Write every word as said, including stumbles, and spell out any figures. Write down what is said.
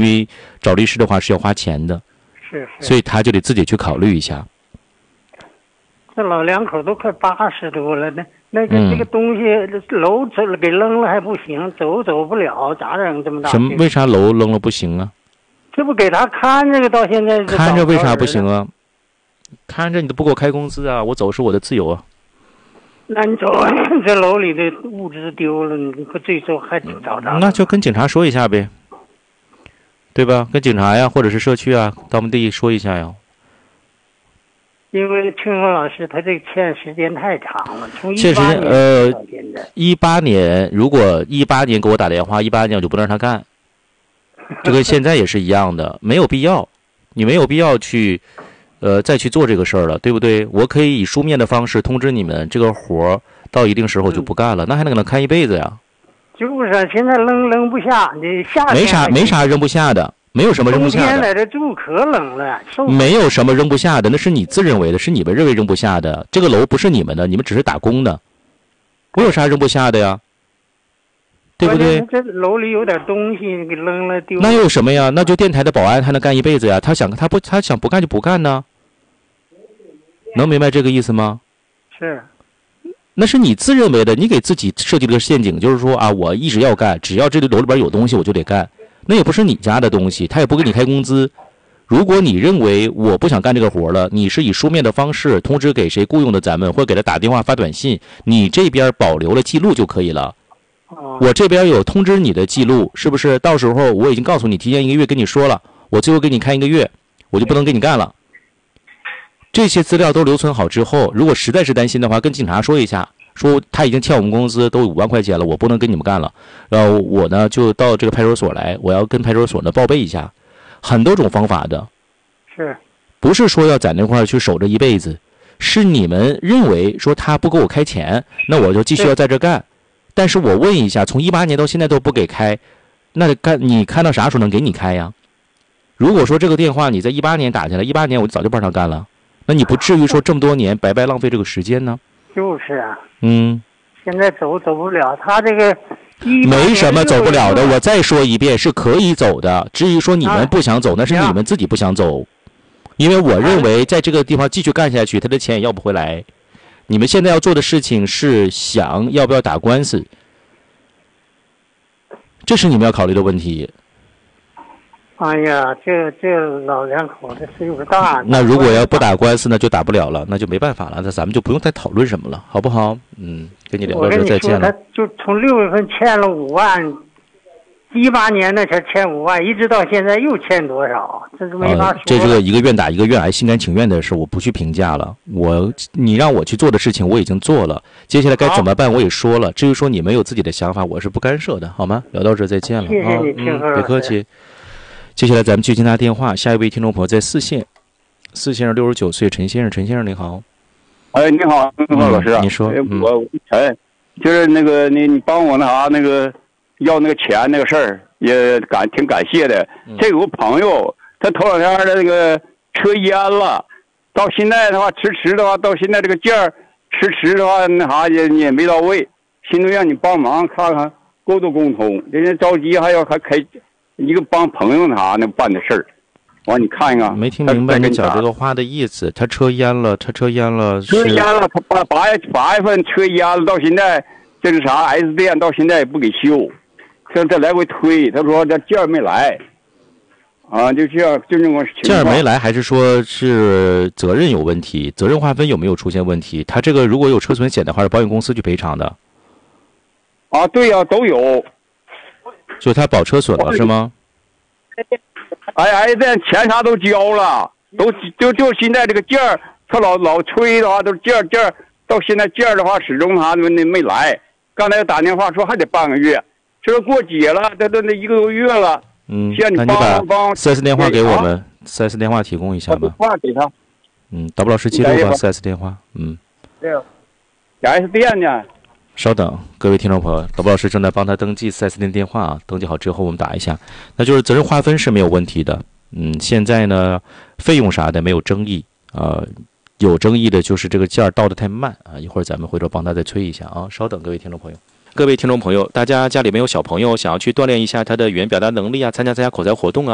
为找律师的话是要花钱的， 是是， 所以他就得自己去考虑一下。 这老两口都快八十多了，那那个、 嗯、 这个东西楼走给扔了还不行，走走不了，咋整这么大？ 什么？为啥楼扔了不行啊？ 这不给他看着到现在看着为啥不行啊？看着你都不给我开工资啊！我走是我的自由啊。 那你走，这楼里的物质丢了，你不最终还找着？ 那就跟警察说一下呗，对吧？跟警察呀，或者是社区啊，到我们地说一下呀。 因为听说老师他这个欠时间太长了，从一八年呃一八年，如果一八年给我打电话，一八年我就不让他干。这跟现在也是一样的，没有必要，你没有必要去，呃，再去做这个事儿了，对不对？我可以以书面的方式通知你们，这个活儿到一定时候就不干了，嗯、那还能给他看一辈子呀？ 就是啊，现在扔扔不下，你夏天没啥没啥扔不下的，没有什么扔不下的。 冬天在这住可冷了， 没有什么扔不下的，那是你自认为的，是你们认为扔不下的。这个楼不是你们的，你们只是打工的，我有啥扔不下的呀？对不对？ 这楼里有点东西给扔了丢了。 那有什么呀？那就电台的保安还能干一辈子呀？他想他不他想不干就不干呢？能明白这个意思吗？ 是。 那是你自认为的，你给自己设计了个陷阱，就是说啊，我一直要干，只要这里楼里边有东西我就得干。那也不是你家的东西，他也不给你开工资。如果你认为我不想干这个活了，你是以书面的方式通知给谁雇佣的咱们，或者给他打电话发短信，你这边保留了记录就可以了。我这边有通知你的记录，是不是？到时候我已经告诉你，提前一个月跟你说了，我最后给你开一个月，我就不能给你干了。这些资料都留存好之后，如果实在是担心的话，跟警察说一下，说他已经欠我们工资都五万块钱了，我不能跟你们干了。然后我呢就到这个派出所来，我要跟派出所呢报备一下，很多种方法的。 是， 不是说要在那块儿去守着一辈子，是你们认为说他不给我开钱，那我就继续要在这干。但是我问一下，从一八年到现在都不给开，那干你看到啥时候能给你开呀？如果说这个电话你在一八年打下来，一八年我就早就帮上干了，那你不至于说这么多年白白浪费这个时间呢？ 就是啊， 嗯， 现在走走不了，他这个没什么走不了的。我再说一遍，是可以走的。至于说你们不想走，那是你们自己不想走。因为我认为在这个地方继续干下去，他的钱也要不回来。你们现在要做的事情是想要不要打官司，这是你们要考虑的问题。 哎呀，这这老两口子岁数大， 那如果要不打官司呢，就打不了了，那就没办法了，那咱们就不用再讨论什么了，好不好？嗯，跟你聊到这，再见了。 他就从六月份欠了五万，一八年那才欠五万，一直到现在又欠多少？这是没法说、呃。 这这个一个愿打一个愿挨，心甘情愿的事，我不去评价了。我你让我去做的事情我已经做了，接下来该怎么办我也说了。至于说你们有自己的想法，我是不干涉的，好吗？聊到这，再见了。 谢谢你， 嗯，别客气。接下来咱们接听他电话，下一位听众朋友在四线，四线是六十九岁，陈先生，陈先生你好。 哎，你好，你好，老师啊， 嗯、你说， 嗯、我陈，就是那个你你帮我那啥那个要那个钱那个事儿，也感挺感谢的。 嗯、 这有个朋友，他头两天的那个车淹了，到现在的话迟迟的话，到现在这个件儿迟迟的话那啥也也没到位，寻思让你帮忙看看沟通沟通，人家着急还要还开。一个帮朋友啥那办的事儿，完你看一看。 没听明白你讲这个话的意思。他车淹了，他车淹了。 车淹了，他八八月八月份车淹了，到现在这是啥 ？S 店到现在也不给修，这这来回推，他说这件没来，啊，就这样就这种情况。 件没来，还是说是责任有问题？责任划分有没有出现问题？他这个如果有车损险的话，是保险公司去赔偿的。 啊，对呀、啊，都有。 就他保车损了是吗？ 哎哎，这钱啥都交了，都就就现在这个件儿，他老老催的话，都件儿件儿，到现在件儿的话始终他那没来。刚才打电话说还得半个月，这都过节了，这都那一个多月了。 嗯， 需要你帮帮。 四 S 电话给我们，四 S 电话提供一下吧。 电话给他。 嗯，打不老师记录吧，四 S 电话。嗯。 对啊。S 店呢？ 稍等，各位听众朋友，导播老师正在帮他登记四 S 店电话啊，登记好之后我们打一下。那就是责任划分是没有问题的，嗯，现在呢费用啥的没有争议啊、呃，有争议的就是这个件儿到的太慢啊，一会儿咱们回头帮他再催一下啊，稍等，各位听众朋友。各位听众朋友，大家家里面有小朋友想要去锻炼一下他的语言表达能力啊，参加参加口才活动啊。